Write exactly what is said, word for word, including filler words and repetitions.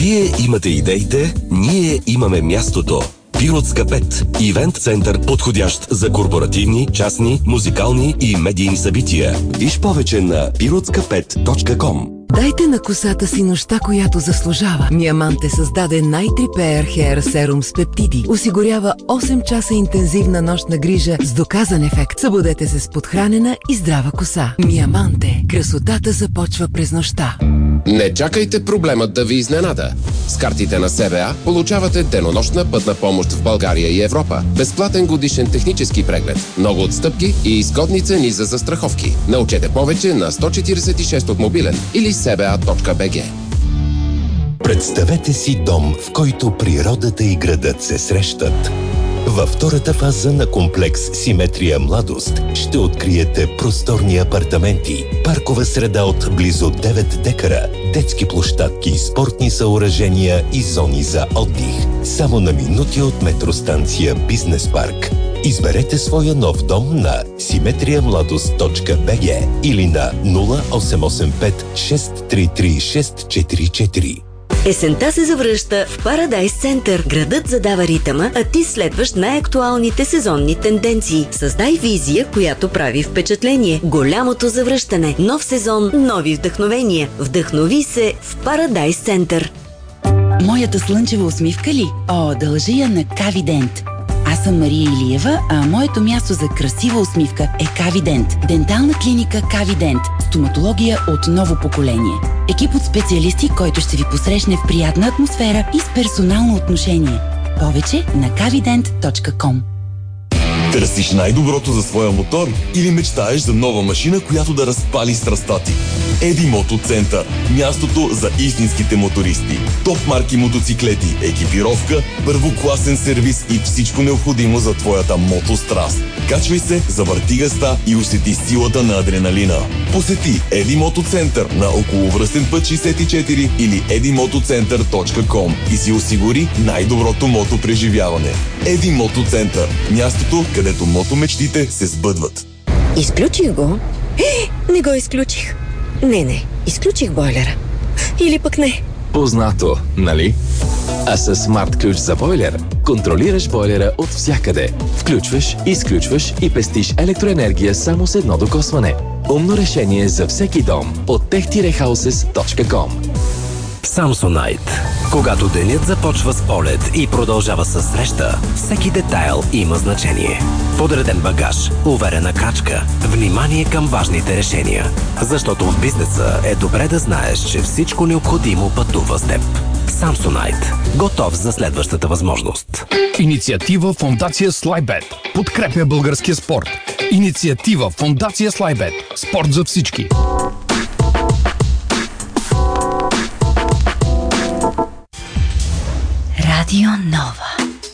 Вие имате идеите, ние имаме мястото. Пиротска пет. Ивент център, подходящ за корпоративни, частни, музикални и медийни събития. Виж повече на пиротска пет точка ком. Дайте на косата си нощта, която заслужава. Миаманте създаде Night Repair Hair Serum с пептиди. Осигурява осем часа интензивна нощна грижа с доказан ефект. Събудете се с подхранена и здрава коса. Миаманте. Красотата започва през нощта. Не чакайте проблемът да ви изненада. С картите на СБА получавате денонощна пътна помощ в България и Европа, безплатен годишен технически преглед, много отстъпки и изгодни цени за застраховки. Научете повече на сто четиридесет и шест от мобилен или сба точка би джи. Представете си дом, в който природата и градът се срещат. Във втората фаза на комплекс Симетрия Младост ще откриете просторни апартаменти, паркова среда от близо девет декара, детски площадки, спортни съоръжения и зони за отдих. Само на минути от метростанция Бизнес парк. Изберете своя нов дом на симетрия младост точка би джи или на нула осем осем пет шест три три шест четири четири. Есента се завръща в Парадайс Център. Градът задава ритъма, а ти следваш най-актуалните сезонни тенденции. Създай визия, която прави впечатление. Голямото завръщане. Нов сезон, нови вдъхновения. Вдъхнови се в Парадайс Център. Моята слънчева усмивка ли? О, дължа я на Кавидент. Аз съм Мария Илиева, а моето място за красива усмивка е Кавидент. Дентална клиника Кавидент. Стоматология от ново поколение. Екип от специалисти, който ще ви посрещне в приятна атмосфера и с персонално отношение. Повече на кавидент точка ком. Търсиш най-доброто за своя мотор или мечтаеш за нова машина, която да разпали страстта ти? Еди Мото Център. Мястото за истинските мотористи. Топ марки мотоциклети, екипировка, първокласен сервис и всичко необходимо за твоята мотостраст. Качвай се, завърти газта и усети силата на адреналина. Посети Еди Мото Център на околовръстен път шейсет и четири или еди мото център точка ком и си осигури най-доброто мото преживяване. Еди Мото Център. Мястото, където мотомечтите се сбъдват. Изключих го. Е, не го изключих. Не, не, изключих бойлера. Или пък не. Познато, нали? А с смарт ключ за бойлер контролираш бойлера от всякъде. Включваш, изключваш и пестиш електроенергия само с едно докосване. Умно решение за всеки дом от тех хаусес точка ком. Samsonite. Когато денят започва с полет и продължава с среща, всеки детайл има значение. Подреден багаж, уверена крачка, внимание към важните решения. Защото в бизнеса е добре да знаеш, че всичко необходимо пътува с теб. Samsonite. Готов за следващата възможност. Инициатива Фондация Слайбет. Подкрепя българския спорт. Инициатива Фондация Слайбет. Спорт за всички. Радио Нова.